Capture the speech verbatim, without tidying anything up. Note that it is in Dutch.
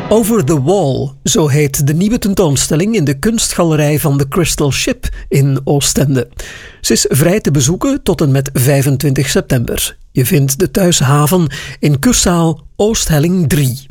Over the Wall, zo heet de nieuwe tentoonstelling in de kunstgalerij van de Crystal Ship in Oostende. Ze is vrij te bezoeken tot en met vijfentwintig september. Je vindt de thuishaven in kurszaal Oosthelling drie.